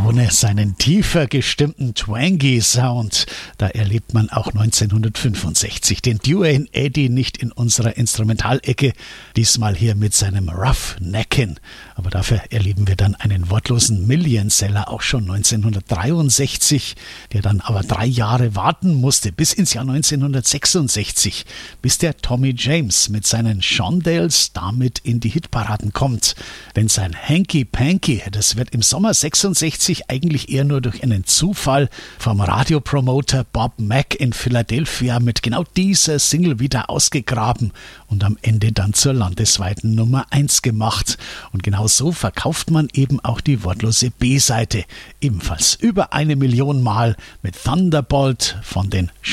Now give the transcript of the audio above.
ohne seinen tiefer gestimmten Twangy Sound. Da erlebt man auch 1965 den Duane Eddy nicht in unserer Instrumentalecke, diesmal hier mit seinem Roughneckin'. Aber dafür erleben wir dann einen wortlosen Millionseller auch schon 1963, der dann aber 3 Jahre warten musste, bis ins Jahr 1966, bis der Tommy James mit seinen Shondells damit in die Hitparaden kommt. Denn sein Hanky Panky, das wird im Sommer 66 eigentlich eher nur durch einen Zufall vom Radiopromoter Bob Mack in Philadelphia mit genau dieser Single wieder ausgegraben und am Ende dann zur landesweiten Nummer 1 gemacht. Und genau so verkauft man eben auch die wortlose B-Seite, ebenfalls über 1 Million Mal mit Thunderbolt von den